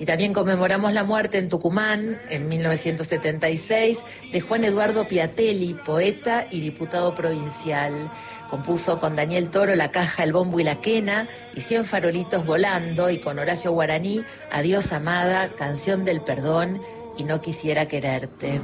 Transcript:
Y también conmemoramos la muerte en Tucumán, en 1976, de Juan Eduardo Piatelli, poeta y diputado provincial. Compuso con Daniel Toro La Caja, el Bombo y la Quena, y 100 farolitos volando, y con Horacio Guaraní, Adiós amada, Canción del perdón y No quisiera quererte.